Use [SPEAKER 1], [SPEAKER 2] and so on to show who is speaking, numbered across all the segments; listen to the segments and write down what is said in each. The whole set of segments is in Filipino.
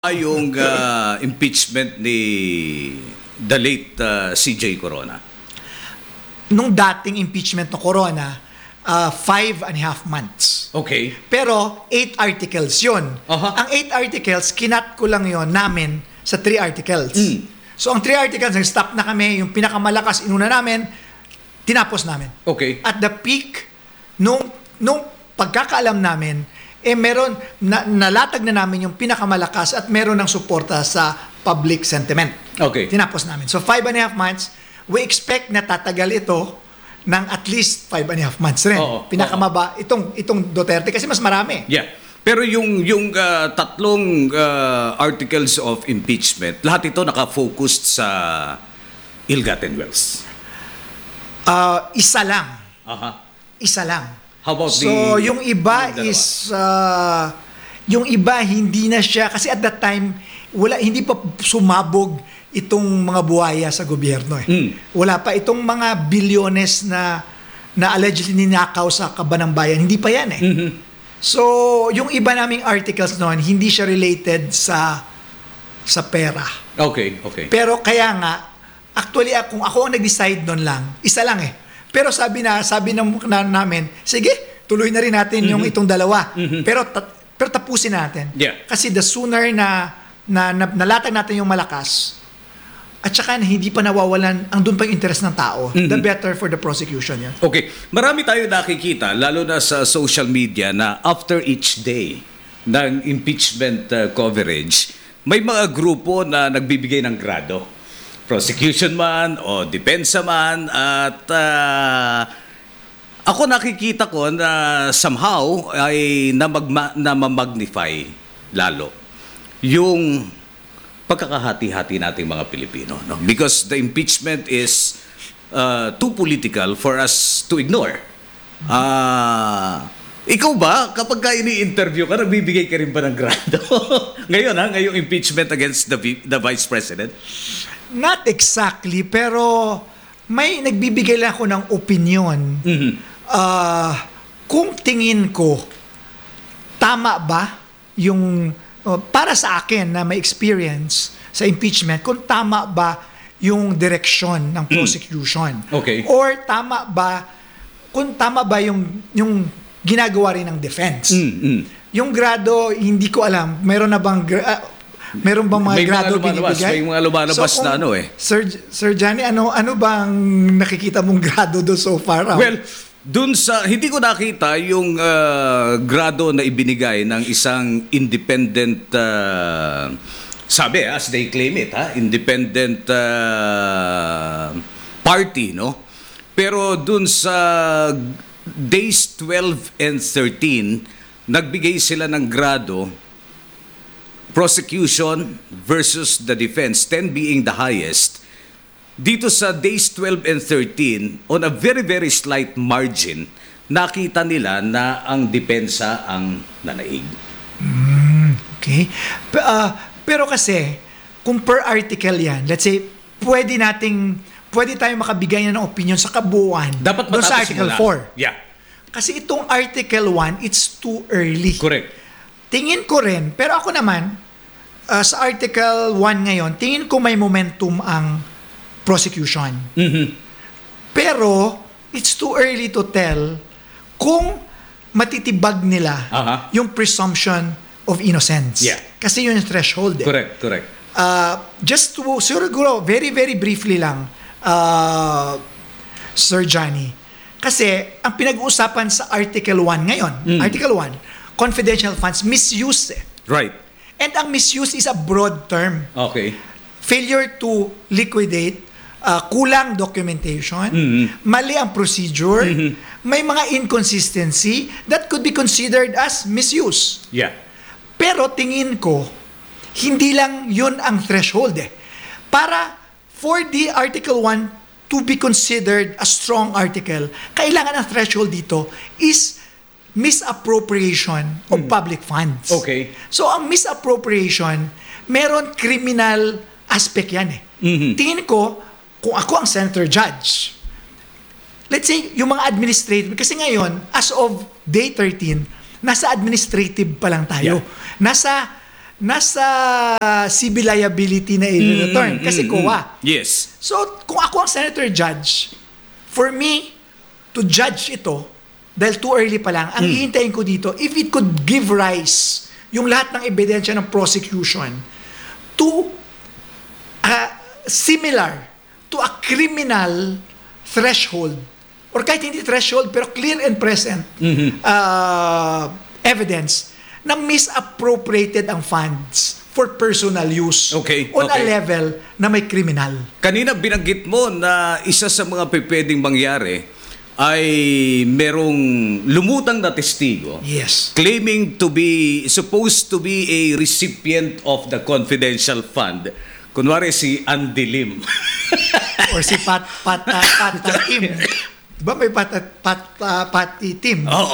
[SPEAKER 1] Yung impeachment ni the late CJ Corona.
[SPEAKER 2] Nung dating impeachment ng Corona, 5.5 months.
[SPEAKER 1] Okay.
[SPEAKER 2] Pero 8 articles yun.
[SPEAKER 1] Aha.
[SPEAKER 2] Ang 8 articles, kinat ko lang yon namin sa 3 articles. So ang 3 articles, nag-stop na kami, yung pinakamalakas inuna namin, tinapos namin.
[SPEAKER 1] Okay.
[SPEAKER 2] At the peak, nung pagkakaalam namin, meron, nalatag na namin yung pinakamalakas at meron ng suporta sa public sentiment.
[SPEAKER 1] Okay.
[SPEAKER 2] Tinapos namin. So 5.5 months, we expect na tatagal ito ng at least 5.5 months rin.
[SPEAKER 1] Oo,
[SPEAKER 2] Pinakamaba, itong Duterte kasi mas marami.
[SPEAKER 1] Yeah. Pero yung tatlong articles of impeachment, lahat ito nakafocused sa ill-gotten wealth.
[SPEAKER 2] Isa lang.
[SPEAKER 1] Aha.
[SPEAKER 2] Isa lang.
[SPEAKER 1] How about
[SPEAKER 2] so, yung iba
[SPEAKER 1] yung dalawa?
[SPEAKER 2] is, yung iba hindi na siya, kasi at that time, hindi pa sumabog itong mga buhaya sa gobyerno. Wala pa itong mga bilyones na allegedly ninakaw sa kaban ng bayan. Hindi pa yan eh. So, yung iba naming articles noon, hindi siya related sa pera.
[SPEAKER 1] Okay, okay.
[SPEAKER 2] Pero kaya nga, actually, kung ako ang nag-decide noon lang, isa lang eh. Pero sabi namin, sige, tuloy na rin natin yung itong dalawa. Pero tapusin natin.
[SPEAKER 1] Yeah.
[SPEAKER 2] Kasi the sooner na nalatag natin yung malakas, at saka hindi pa nawawalan, ang doon pa yung interest ng tao, the better for the prosecution yan.
[SPEAKER 1] Okay. Marami tayo nakikita, lalo na sa social media, na after each day ng impeachment coverage, may mga grupo na nagbibigay ng grado. Prosecution man o depensa man, at ako nakikita ko na somehow ay namamagnify lalo yung pagkakahati-hati nating mga Pilipino, no? Because the impeachment is too political for us to ignore. Ikaw ba, kapag ini-interview ka, nagbibigay ka rin ba ng grado? Ngayong impeachment against the Vice President?
[SPEAKER 2] Not exactly, pero may nagbibigay lang ako ng opinion. Kung tingin ko, tama ba yung, para sa akin na may experience sa impeachment, kung tama ba yung direksyon ng prosecution?
[SPEAKER 1] Okay.
[SPEAKER 2] Or kung tama ba yung ginagawa rin ng defense? Yung grado, hindi ko alam. Meron bang mga grado binibigay?
[SPEAKER 1] May mga lumalabas na ano eh.
[SPEAKER 2] Sir Johnny, ano bang nakikita mong grado do so far?
[SPEAKER 1] Well, hindi ko nakita yung grado na ibinigay ng isang independent, sabi as they claim it, independent party, no? Pero dun sa days 12 and 13, nagbigay sila ng grado, prosecution versus the defense, 10 being the highest. Dito sa days 12 and 13, on a very, very slight margin, nakita nila na ang depensa ang nanaig.
[SPEAKER 2] Okay. Pero kasi, kung per article yan, let's say, pwede tayong makabigay ng opinion sa kabuuan
[SPEAKER 1] Dapat
[SPEAKER 2] doon sa
[SPEAKER 1] matapos
[SPEAKER 2] Article
[SPEAKER 1] muna.
[SPEAKER 2] 4.
[SPEAKER 1] Yeah.
[SPEAKER 2] Kasi itong Article 1, it's too early.
[SPEAKER 1] Correct.
[SPEAKER 2] Tingin ko rin, pero ako naman, sa Article 1 ngayon, tingin ko may momentum ang prosecution. Pero, it's too early to tell kung matitibag nila yung presumption of innocence.
[SPEAKER 1] Yeah.
[SPEAKER 2] Kasi yun yung threshold.
[SPEAKER 1] Correct.
[SPEAKER 2] Just to, siguro, very, very briefly lang, Sir Johnny. Kasi, ang pinag-uusapan sa Article 1 ngayon, Article 1, confidential funds, misuse.
[SPEAKER 1] Right.
[SPEAKER 2] And ang misuse is a broad term.
[SPEAKER 1] Okay.
[SPEAKER 2] Failure to liquidate, kulang documentation, mali ang procedure, may mga inconsistency that could be considered as misuse.
[SPEAKER 1] Yeah.
[SPEAKER 2] Pero tingin ko, hindi lang yun ang threshold eh. For the Article 1 to be considered a strong article, kailangan ang threshold dito is misappropriation of public funds.
[SPEAKER 1] Okay.
[SPEAKER 2] So, ang misappropriation, meron criminal aspect yan eh. Tingin ko, kung ako ang senator judge, let's say, yung mga administrative, kasi ngayon, as of day 13, nasa administrative pa lang tayo.
[SPEAKER 1] Yeah.
[SPEAKER 2] nasa civil liability na i-return kasi COA.
[SPEAKER 1] Yes.
[SPEAKER 2] So, kung ako ang senator judge, for me to judge ito, dahil too early pa lang, ang hihintayin ko dito, if it could give rise, yung lahat ng ebidensya ng prosecution, to similar to a criminal threshold, or kahit hindi threshold, pero clear and present evidence na misappropriated ang funds for personal use on a level na may criminal.
[SPEAKER 1] Kanina binanggit mo na isa sa mga pwedeng mangyari ay merong lumutang na testigo
[SPEAKER 2] Yes.
[SPEAKER 1] claiming to be, supposed to be a recipient of the confidential fund. Kunwari si Andy Lim.
[SPEAKER 2] Or si Pat Tim. Diba may Pati Tim?
[SPEAKER 1] Oo.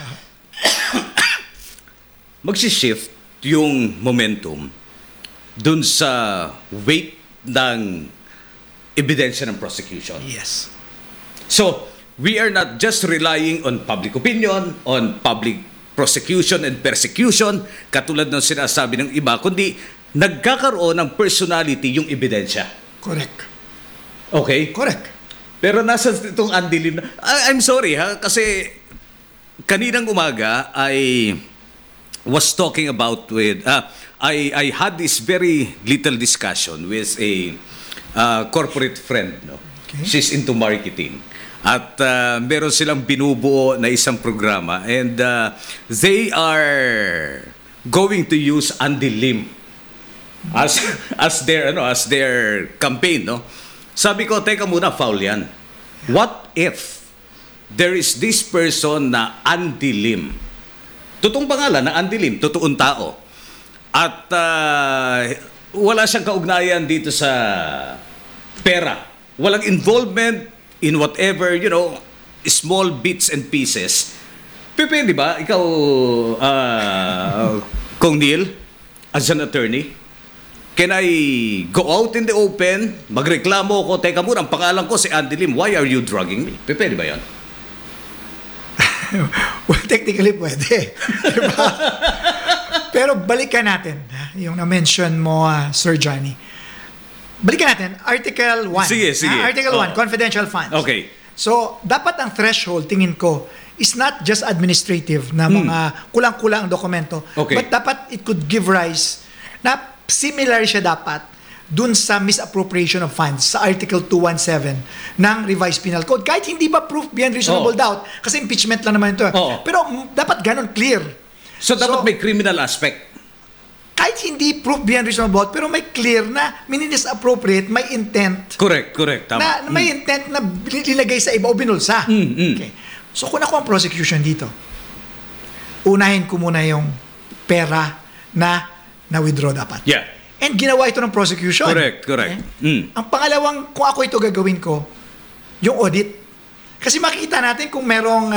[SPEAKER 1] Magsishift yung momentum dun sa weight ng ebidensya ng prosecution.
[SPEAKER 2] Yes.
[SPEAKER 1] So, we are not just relying on public opinion, on public prosecution and persecution, katulad ng sinasabi ng iba, kundi nagkakaroon ng personality yung ebidensya.
[SPEAKER 2] Correct.
[SPEAKER 1] Okay?
[SPEAKER 2] Correct.
[SPEAKER 1] Pero nasa itong Andy Lim, I'm sorry ha, kasi kaninang umaga I was talking about with, I had this very little discussion with a corporate friend. No?
[SPEAKER 2] Okay.
[SPEAKER 1] She's into marketing. At meron silang binubuo na isang programa and they are going to use Andy Lim as their campaign, no? Sabi ko, teka muna, foul yan. What if there is this person na Andy Lim? Totoong pangalan na Andy Lim, totoong tao. At wala siyang kaugnayan dito sa pera. Walang involvement in whatever, small bits and pieces. Pwede ba, ikaw, Kong Neil, as an attorney, can I go out in the open, magreklamo ko, teka muna, ang pangalan ko si Andy Lim, why are you drugging me? Pwede ba yan?
[SPEAKER 2] Well, technically pwede. Diba? Pero balikan natin, yung na-mention mo, Sir Johnny. Balikan natin, Article 1.
[SPEAKER 1] Sige.
[SPEAKER 2] Article 1, confidential funds.
[SPEAKER 1] Okay.
[SPEAKER 2] So, dapat ang threshold, tingin ko, is not just administrative na mga kulang-kulang ang dokumento.
[SPEAKER 1] Okay.
[SPEAKER 2] But dapat it could give rise na similar siya dapat dun sa misappropriation of funds sa Article 217 ng Revised Penal Code. Kahit hindi pa proof beyond reasonable doubt, kasi impeachment lang naman ito. Pero dapat ganon clear.
[SPEAKER 1] So, dapat may criminal aspect.
[SPEAKER 2] Kahit hindi proof beyond reasonable doubt, pero may clear na minisappropriate, may intent.
[SPEAKER 1] Correct. Tama.
[SPEAKER 2] Na may intent na linagay sa iba o binulsa. Okay. So, kung ako ang prosecution dito, unahin ko muna yung pera na withdraw dapat.
[SPEAKER 1] Yeah.
[SPEAKER 2] And ginawa ito ng prosecution.
[SPEAKER 1] Correct.
[SPEAKER 2] Okay? Ang pangalawang, kung ako ito gagawin ko, yung audit. Kasi makikita natin kung merong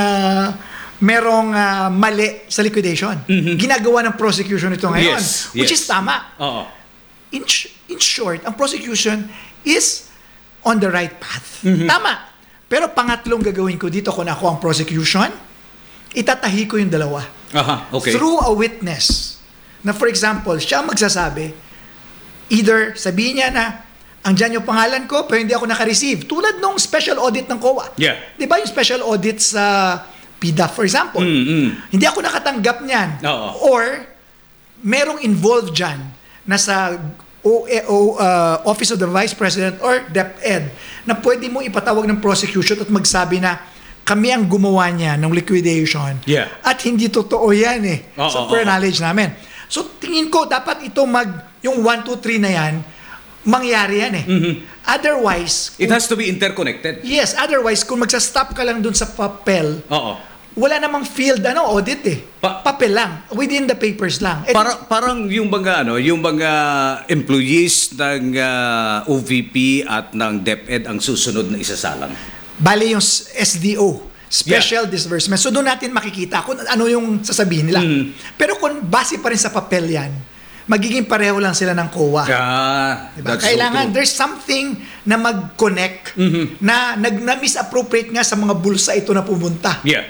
[SPEAKER 2] mali sa liquidation. Ginagawa ng prosecution ito ngayon.
[SPEAKER 1] Yes.
[SPEAKER 2] Which is tama.
[SPEAKER 1] Oo.
[SPEAKER 2] In short, ang prosecution is on the right path. Tama. Pero pangatlong gagawin ko dito kung ako ang prosecution, itatahi ko yung dalawa.
[SPEAKER 1] Okay.
[SPEAKER 2] Through a witness. Na for example, siya magsasabi, either sabihin niya na, andyan yung pangalan ko, pero hindi ako naka-receive. Tulad nung special audit ng COA.
[SPEAKER 1] Yeah.
[SPEAKER 2] Di ba yung special audit sa PDAF, for example? Hindi ako nakatanggap niyan.
[SPEAKER 1] Oo.
[SPEAKER 2] Or, merong involved dyan na sa Office of the Vice President or DepEd na pwede mo ipatawag ng prosecution at magsabi na kami ang gumawa niya ng liquidation.
[SPEAKER 1] Yeah.
[SPEAKER 2] At hindi totoo yan sa
[SPEAKER 1] Oo.
[SPEAKER 2] knowledge namin. So, tingin ko, dapat ito yung 1, 2, 3 na yan, mangyari yan Otherwise,
[SPEAKER 1] It has to be interconnected.
[SPEAKER 2] yes, otherwise, kung magsa-stop ka lang dun sa papel,
[SPEAKER 1] Oo.
[SPEAKER 2] wala namang field audit papel lang, within the papers lang.
[SPEAKER 1] Parang yung mga employees ng OVP at ng DepEd ang susunod na isasalang.
[SPEAKER 2] Bale yung SDO, Special Disbursement. So doon natin makikita kung ano yung sasabihin nila. Pero kung base pa rin sa papel yan, magiging pareho lang sila ng COA. Diba? Kailangan, there's something na mag-connect na misappropriate nga sa mga bulsa ito na pumunta.
[SPEAKER 1] Yeah.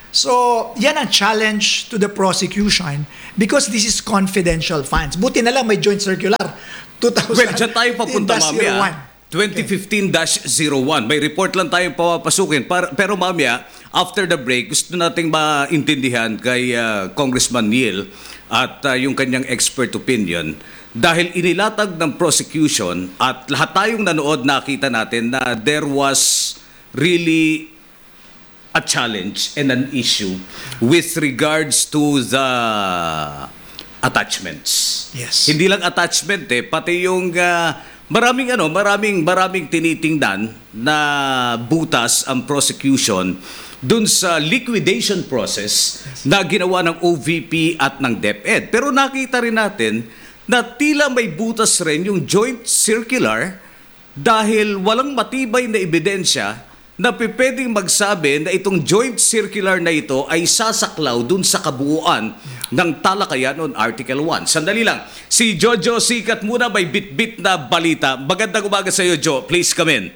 [SPEAKER 2] So, yan ang challenge to the prosecution because this is confidential funds. Buti na lang may joint circular. 2000,
[SPEAKER 1] Well, dyan tayo papunta, mamaya.
[SPEAKER 2] 2001.
[SPEAKER 1] 2015-01. May report lang tayo papasukin. Pero mamaya, after the break, gusto nating maintindihan kay Congressman Neil at yung kanyang expert opinion. Dahil inilatag ng prosecution at lahat tayong nanood, nakita natin na there was really a challenge and an issue with regards to the attachments.
[SPEAKER 2] Yes.
[SPEAKER 1] Hindi lang attachment pati yung maraming tinitingnan na butas ang prosecution dun sa liquidation process na ginawa ng OVP at ng DepEd. Pero nakita rin natin na tila may butas rin yung joint circular dahil walang matibay na ebidensya na pwedeng magsabi na itong joint circular na ito ay sasaklaw dun sa kabuuan ng talakayan on Article 1. Sandali lang. Si Jojo Sikat muna, may bit-bit na balita. Magandang umaga sa iyo, Jo. Please come in.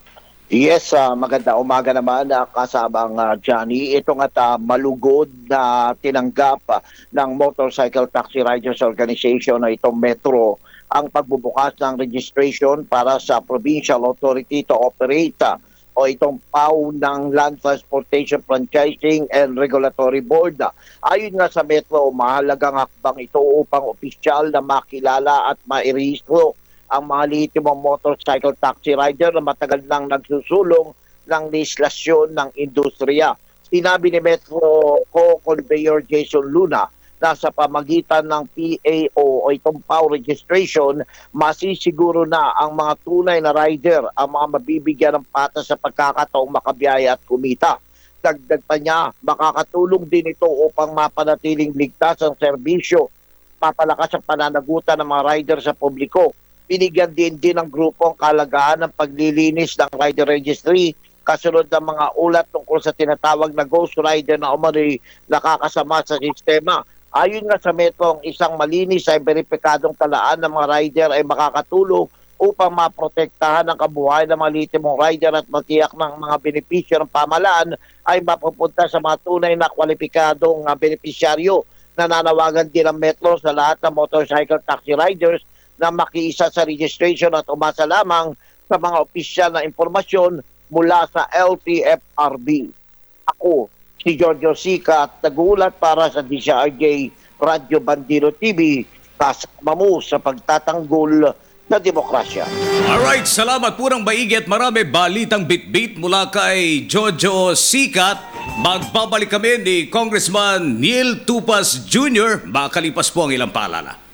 [SPEAKER 3] Yes, maganda umaga naman kasabang Johnny. Ito nga malugod na tinanggap ng Motorcycle Taxi Riders Organization na itong Metro ang pagbubukas ng registration para sa Provincial Authority to Operate o itong PAO ng Land Transportation Franchising and Regulatory Board. Ayon nga sa Metro, mahalagang hakbang ito upang opisyal na makilala at mairehistro ang mga lehitimong motorcycle taxi rider na matagal nang nagsusulong ng legislasyon ng industriya. Sinabi ni Metro Co-Conveyor Jason Luna na sa pamagitan ng PAO o itong PAO registration, masisiguro na ang mga tunay na rider ang mga mabibigyan ng patas sa pagkakataong makabiyaya at kumita. Dagdag pa niya, makakatulong din ito upang mapanatiling ligtas ang serbisyo, papalakas ang pananagutan ng mga rider sa publiko. Binigyan din ng grupo ang kalagahan ng paglilinis ng rider registry kasunod ng mga ulat tungkol sa tinatawag na ghost rider na umano'y nakakasama sa sistema. Ayon nga sa Metro, ang isang malinis ay beripikadong talaan ng mga rider ay makakatulong upang maprotektahan ang kabuhayan ng mga lihitimong rider at matiyak ng mga benepisyo ng pamahalaan ay mapupunta sa mga tunay na kwalipikadong benepisyaryo. Nananawagan din ang Metro sa lahat ng motorcycle taxi riders na makiisa sa registration at umasa lamang sa mga opisyal na impormasyon mula sa LTFRB. Ako, si Giorgio Sica at nagulat para sa DZRJ Radio Bandido TV, kasama mo sa pagtatanggol sa demokrasya.
[SPEAKER 1] Alright, salamat po ng maigi at marami balitang bit-bit mula kay Jojo Sikat. Magbabalik kami ni Congressman Neil Tupas Jr. Makalipas po ang ilang paalala.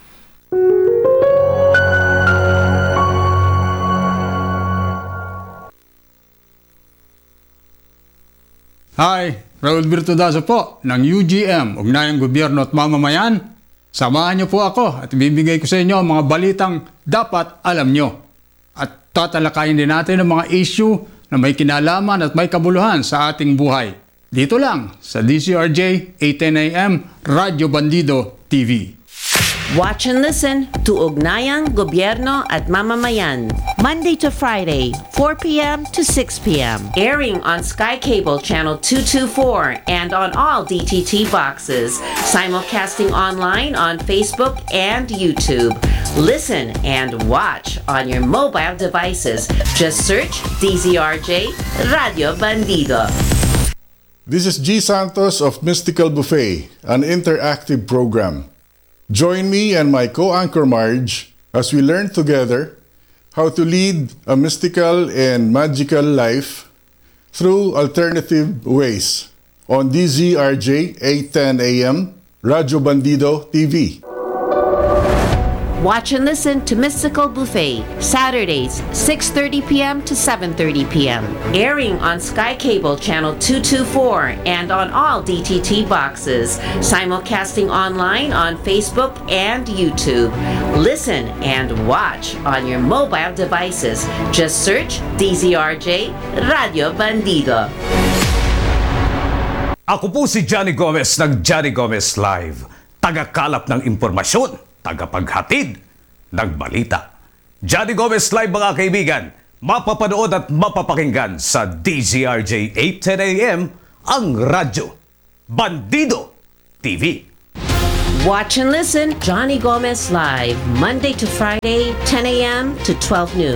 [SPEAKER 4] Hi, Raul Birtudazo po ng UGM, Ugnayang Gobyerno at Mamamayan. Samahan niyo po ako at ibibigay ko sa inyo ang mga balitang dapat alam niyo. At tatalakayin din natin ang mga issue na may kinalaman at may kabuluhan sa ating buhay. Dito lang sa DZRJ 8:10 AM Radyo Bandido TV.
[SPEAKER 5] Watch and listen to Ugnayang Gobyerno at Mamamayan, Monday to Friday, 4 p.m. to 6 p.m. Airing on Sky Cable Channel 224 and on all DTT boxes. Simulcasting online on Facebook and YouTube. Listen and watch on your mobile devices. Just search DZRJ Radio Bandido.
[SPEAKER 6] This is G. Santos of Mystical Buffet, an interactive program. Join me and my co-anchor Marge as we learn together how to lead a mystical and magical life through alternative ways on DZRJ 8:10 AM Radyo Bandido TV.
[SPEAKER 5] Watch and listen to Mystical Buffet, Saturdays, 6:30 p.m. to 7:30 p.m. Airing on Sky Cable Channel 224 and on all DTT boxes. Simulcasting online on Facebook and YouTube. Listen and watch on your mobile devices. Just search DZRJ Radio Bandido.
[SPEAKER 1] Ako po si Johnny Gomez ng Johnny Gomez Live. Tagakalap ng impormasyon. Tagapaghatid ng balita. Johnny Gomez Live mga kaibigan, mapapanood at mapapakinggan sa DZRJ 8:10 AM, ang radyo Bandido TV.
[SPEAKER 5] Watch and listen Johnny Gomez Live, Monday to Friday, 10 a.m. to 12 noon.